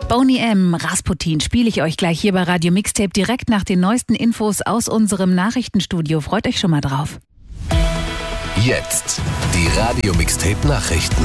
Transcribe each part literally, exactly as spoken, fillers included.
Boney M., Rasputin spiele ich euch gleich hier bei Radio Mixtape direkt nach den neuesten Infos aus unserem Nachrichtenstudio. Freut euch schon mal drauf. Jetzt die Radio Mixtape Nachrichten.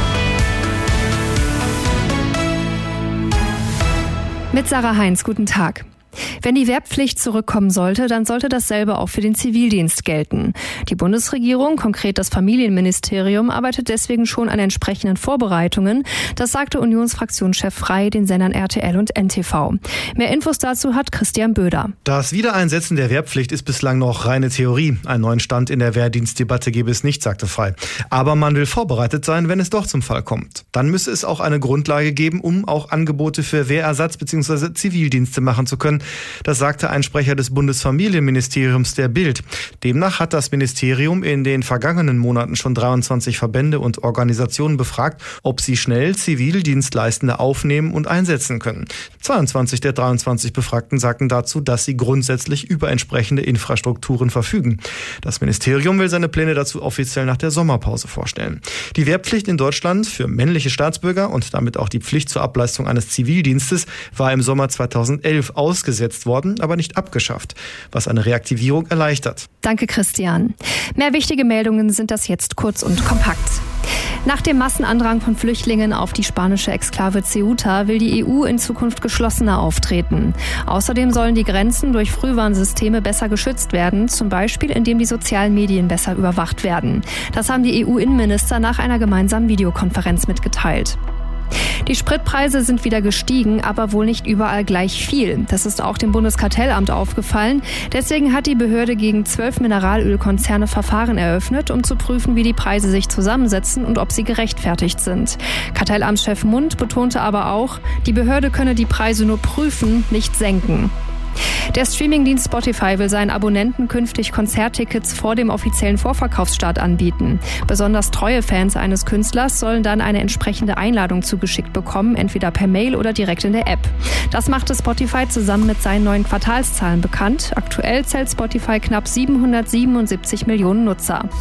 Mit Sarah Heinz, guten Tag. Wenn die Wehrpflicht zurückkommen sollte, dann sollte dasselbe auch für den Zivildienst gelten. Die Bundesregierung, konkret das Familienministerium, arbeitet deswegen schon an entsprechenden Vorbereitungen. Das sagte Unionsfraktionschef Frey den Sendern R T L und N T V. Mehr Infos dazu hat Christian Böder. Das Wiedereinsetzen der Wehrpflicht ist bislang noch reine Theorie. Einen neuen Stand in der Wehrdienstdebatte gebe es nicht, sagte Frey. Aber man will vorbereitet sein, wenn es doch zum Fall kommt. Dann müsse es auch eine Grundlage geben, um auch Angebote für Wehrersatz bzw. Zivildienste machen zu können. Das sagte ein Sprecher des Bundesfamilienministeriums der Bild. Demnach hat das Ministerium in den vergangenen Monaten schon dreiundzwanzig Verbände und Organisationen befragt, ob sie schnell Zivildienstleistende aufnehmen und einsetzen können. zweiundzwanzig der dreiundzwanzig Befragten sagten dazu, dass sie grundsätzlich über entsprechende Infrastrukturen verfügen. Das Ministerium will seine Pläne dazu offiziell nach der Sommerpause vorstellen. Die Wehrpflicht in Deutschland für männliche Staatsbürger und damit auch die Pflicht zur Ableistung eines Zivildienstes war im Sommer zweitausendelf ausgesetzt worden, aber nicht abgeschafft, was eine Reaktivierung erleichtert. Danke, Christian. Mehr wichtige Meldungen sind das jetzt kurz und kompakt. Nach dem Massenandrang von Flüchtlingen auf die spanische Exklave Ceuta will die E U in Zukunft geschlossener auftreten. Außerdem sollen die Grenzen durch Frühwarnsysteme besser geschützt werden, zum Beispiel indem die sozialen Medien besser überwacht werden. Das haben die E U-Innenminister nach einer gemeinsamen Videokonferenz mitgeteilt. Die Spritpreise sind wieder gestiegen, aber wohl nicht überall gleich viel. Das ist auch dem Bundeskartellamt aufgefallen. Deswegen hat die Behörde gegen zwölf Mineralölkonzerne Verfahren eröffnet, um zu prüfen, wie die Preise sich zusammensetzen und ob sie gerechtfertigt sind. Kartellamtschef Mund betonte aber auch, die Behörde könne die Preise nur prüfen, nicht senken. Der Streamingdienst Spotify will seinen Abonnenten künftig Konzerttickets vor dem offiziellen Vorverkaufsstart anbieten. Besonders treue Fans eines Künstlers sollen dann eine entsprechende Einladung zugeschickt bekommen, entweder per Mail oder direkt in der App. Das machte Spotify zusammen mit seinen neuen Quartalszahlen bekannt. Aktuell zählt Spotify knapp siebenhundertsiebenundsiebzig Millionen Nutzer.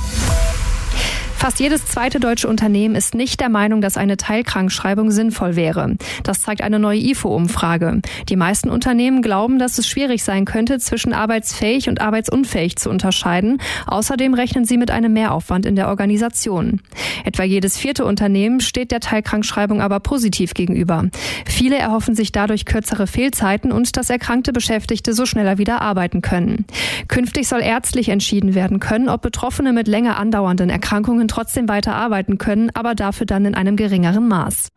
Fast jedes zweite deutsche Unternehmen ist nicht der Meinung, dass eine Teilkrankschreibung sinnvoll wäre. Das zeigt eine neue I F O-Umfrage. Die meisten Unternehmen glauben, dass es schwierig sein könnte, zwischen arbeitsfähig und arbeitsunfähig zu unterscheiden. Außerdem rechnen sie mit einem Mehraufwand in der Organisation. Etwa jedes vierte Unternehmen steht der Teilkrankschreibung aber positiv gegenüber. Viele erhoffen sich dadurch kürzere Fehlzeiten und dass erkrankte Beschäftigte so schneller wieder arbeiten können. Künftig soll ärztlich entschieden werden können, ob Betroffene mit länger andauernden Erkrankungen trotzdem weiter arbeiten können, aber dafür dann in einem geringeren Maß.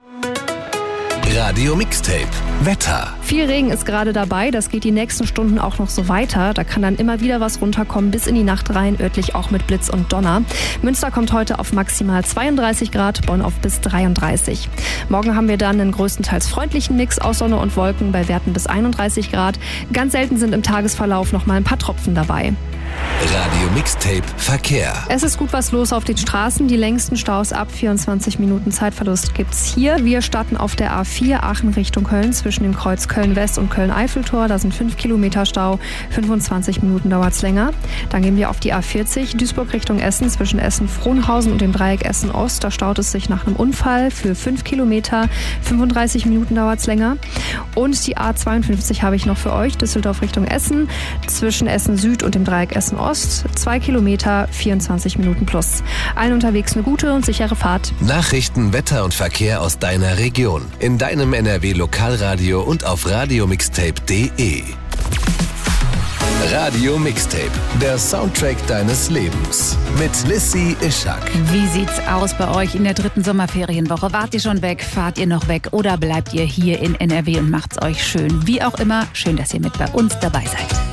Radio Mixtape Wetter. Viel Regen ist gerade dabei, das geht die nächsten Stunden auch noch so weiter. Da kann dann immer wieder was runterkommen, bis in die Nacht rein, örtlich auch mit Blitz und Donner. Münster kommt heute auf maximal zweiunddreißig Grad, Bonn auf bis dreiunddreißig. Morgen haben wir dann einen größtenteils freundlichen Mix aus Sonne und Wolken bei Werten bis einunddreißig Grad. Ganz selten sind im Tagesverlauf noch mal ein paar Tropfen dabei. Radio Mixtape Verkehr. Es ist gut was los auf den Straßen. Die längsten Staus ab vierundzwanzig Minuten Zeitverlust gibt's hier. Wir starten auf der A vier Aachen Richtung Köln zwischen dem Kreuz Köln-West und Köln-Eiffeltor. Da sind fünf Kilometer Stau. fünfundzwanzig Minuten dauert's länger. Dann gehen wir auf die A vierzig Duisburg Richtung Essen zwischen Essen-Frohnhausen und dem Dreieck Essen-Ost. Da staut es sich nach einem Unfall für fünf Kilometer. fünfunddreißig Minuten dauert's länger. Und die A zweiundfünfzig habe ich noch für euch. Düsseldorf Richtung Essen zwischen Essen-Süd und dem Dreieck Essen-Ost. zwei Kilometer, vierundzwanzig Minuten plus. Allen unterwegs eine gute und sichere Fahrt. Nachrichten, Wetter und Verkehr aus deiner Region. In deinem N R W Lokalradio und auf radiomixtape punkt de. Radio Mixtape, der Soundtrack deines Lebens. Mit Lissy Ischak. Wie sieht's aus bei euch in der dritten Sommerferienwoche? Wart ihr schon weg? Fahrt ihr noch weg? Oder bleibt ihr hier in N R W und macht's euch schön? Wie auch immer, schön, dass ihr mit bei uns dabei seid.